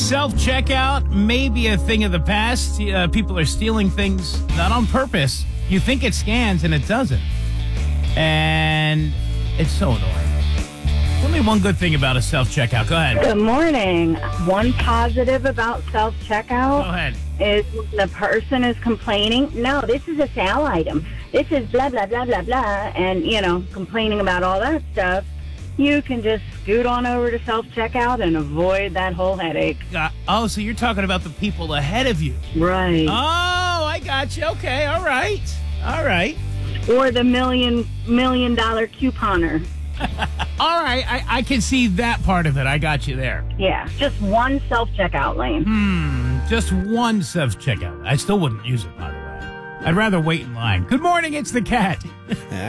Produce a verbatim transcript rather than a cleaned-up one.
Self-checkout may be a thing of the past. Uh, people are stealing things not on purpose. You think it scans, and it doesn't. And it's so annoying. Tell me one good thing about a self-checkout. Go ahead. Good morning. One positive about self-checkout Go ahead. is when the person is complaining, no, this is a sale item. This is blah, blah, blah, blah, blah, and, you know, complaining about all that stuff. You can just scoot on over to self-checkout and avoid that whole headache. Uh, oh, so you're talking about the people ahead of you. Right. Oh, I got you. Okay, all right. All right. Or the million, million dollar couponer. All right, I, I can see that part of it. I got you there. Yeah, just one self-checkout lane. Hmm, just one self-checkout. I still wouldn't use it, by the way. I'd rather wait in line. Good morning, it's the Cat.